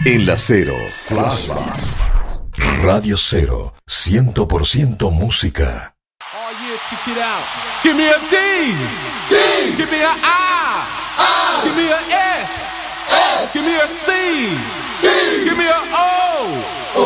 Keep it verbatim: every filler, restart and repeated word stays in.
En la Cero, Flashback. Radio Cero, cien por ciento música. Oh yeah, check it out. Give me a D. D. Give me a I. I. Give me a S. S. Give me a C. C. Give me a O.